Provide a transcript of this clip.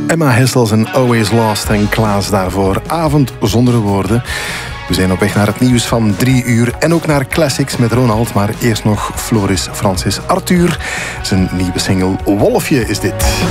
Emma Hessels en Always Lost en Klaas daarvoor. Avond zonder woorden. We zijn op weg naar het nieuws van 3 uur en ook naar Classics met Ronald. Maar eerst nog Floris Francis Arthur. Zijn nieuwe single Wolfje is dit.